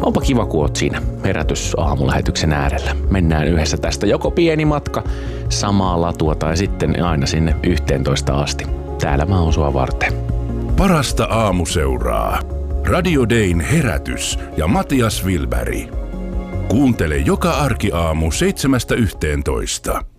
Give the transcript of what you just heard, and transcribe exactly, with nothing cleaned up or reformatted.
onpa kiva, kun oot siinä herätysaamulähetyksen äärellä. Mennään yhdessä tästä joko pieni matka samaa latua tai sitten aina sinne yhteentoista asti. Täällä mä oon sua varten. Parasta aamuseuraa. Radio Dayn herätys ja Matias Wilberg. Kuuntele joka arkiaamu seitsemästä yhteentoista.